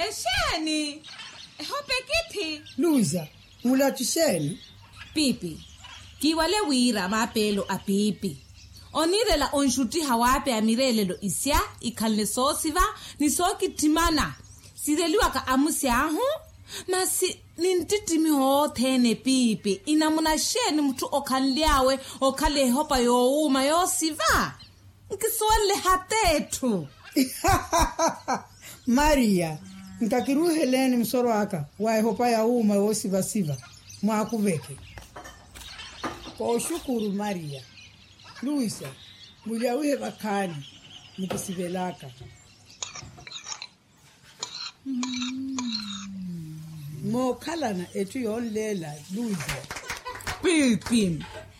Esheni. Hope kithi. Luza, mulatusheni. Pipi. Kiwale wira mapelo a pipi. Onirela onshuti hawape amirelelo isya ikalne sosiva ni soki timana. Sireliwa ka amusi ahu. Masi nintitimi hothene pipi. Inamuna sheni mtu okanliawe okale hopa youma yosiva. Nkiswele hatetu. Maria, nkakiruheleni msoro aka. Wae hopa ya uma yosiva siva. Mwakuveke. Kwa shukuru Maria. Luisa, muliawihe bakani. Mukisivelaka. Mokalana etu yonlela Luisa. Pipi.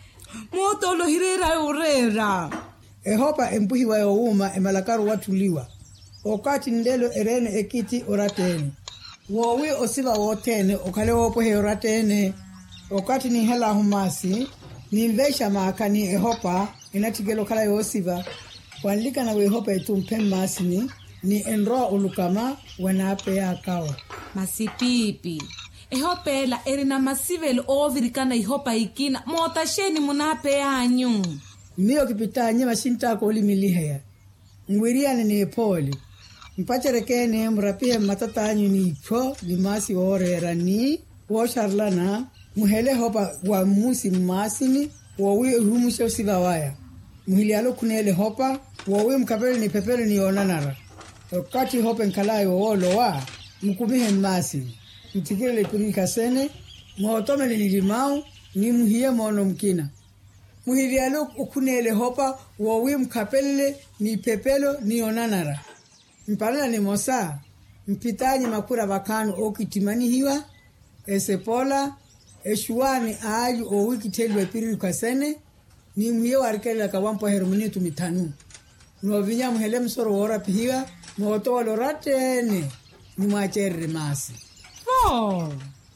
Motolo hirera urera. Ehopa empuhiwa youma emalakaru watuliwa. Okati ndelo erene ekiti oratene. Wowi osiva wotene okale wopohe oratene. Okati ni hela humasi. Ni mvesha maakani ehopa inatigelo kala yosiva. Wanlika na wehopa etumpe masini. Ni enroa ulukama wanape ya kawa. Masipipi. Ehopela erina masivelo ovirikana ihopa ikina. Mota sheni munape ya anyu. Miyo kipita nyema shintako ulimilihea. Mwiriane ni epoli. Mpacherekene mrapie matata anyu ni ipo. Limasi orera ni. Washarlana. Muhele hopa wa musi masini. Wawi humushe usiva waya. Muhili alo kunele hopa. Wawi mkapele ni pepele ni onanara. Wakati hopa nkalayo olo wa. Mkumihe masini. Mtikile kurika sene. Mwotome ni limau. Ni muhiye mono mkina. Muhili alo kunele hopa. Wawi mkapele ni pepelo ni onanara. Mpalana ni mosa. Mpitanyi makura bakanu okitimani hiwa. Esepola. Eshuani aaju o wiki telwe piri kwa sene. Ni muhiye warikele kawampo heruminitu mitanu. Mwavinya muhele msoro wora pihiwa. Mwotowa loratene. Ni mwachere masi. Oh.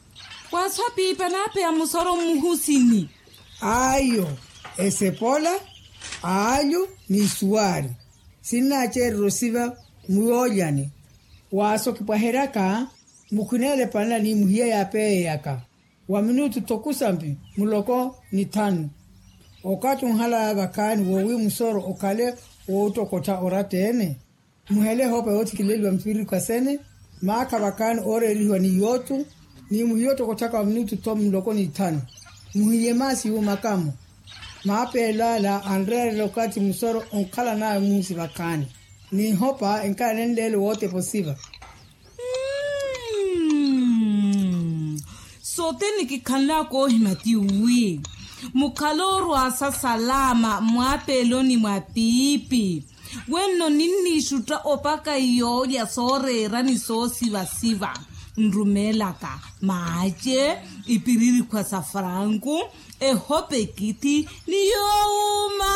Waswa pipa nape ya musoro muhusini. Ayo. Esepola. Aaju ni suari. Sina achere rosiva muoyani. Waso kipaheraka. Mukunele panla ni muhiye ya peye yaka. Wa minutu tokusambi muloko ni tanu. Okati unhala bakani wowi musoro okale wotokota oratene. Muhele hopa yoti kileli wa mpiri kwa sene. Maaka bakani ore liwa ni yotu. Ni muhiyoto kotaka wa minutu tomu muloko ni tanu. Muhiye masi yu makamu. Maape la Andrea lokati musoro onkala na musi bakani. Ni hopa enka nendele wote posiva. Soteni kikala ko himati uwi. Mukaloru asa salama mwapelo ni mwapipi. Weno nini shuta opaka iyo ya sorera ni so siva. Nrumelaka maaje ipiriri kwa safrangu. Ehope kiti ni youma.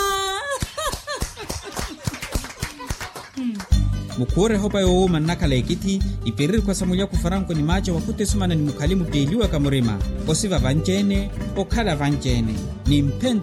Mukore hopa youma nakala ekiti ipiriri kwa samulia kufarangu ni maja wakute sumana ni mukalimu deliwa kamurema. Osiva vanjene, okala vanjene. Ni mpenda